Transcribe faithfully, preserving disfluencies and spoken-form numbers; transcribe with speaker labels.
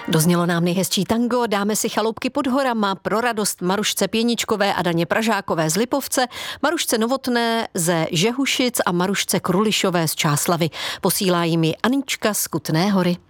Speaker 1: Doznělo nám nejhezčí tango, dáme si chaloupky pod horama pro radost Marušce Pěničkové a Daně Pražákové z Lipovce, Marušce Novotné ze Žehušic a Marušce Krulišové z Čáslavy. Posílá jim ji Anička z Kutné Hory.